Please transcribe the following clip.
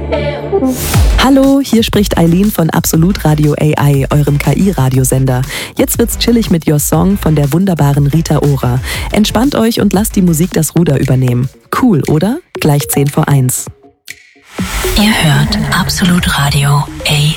Hallo, hier spricht Eileen von Absolut Radio AI, eurem KI-Radiosender. Jetzt wird's chillig mit Your Song von der wunderbaren Rita Ora. Entspannt euch und lasst die Musik das Ruder übernehmen. Cool, oder? Gleich 10 vor 1. Ihr hört Absolut Radio AI.